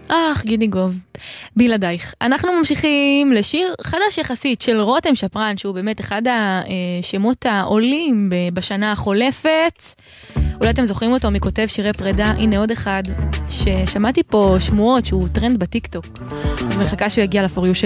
גידיגוב, בלעדייך. אנחנו ממשיכים לשיר חדש יחסית של רותם שפרן, שהוא באמת אחד השמות העולים בשנה החולפת. אולי אתם זוכרים אותו מכותב שירי פרידה. הנה עוד אחד ששמעתי פה שמועות שהוא טרנד בטיקטוק. אז מחכה שהוא יגיע לפוריו שלי.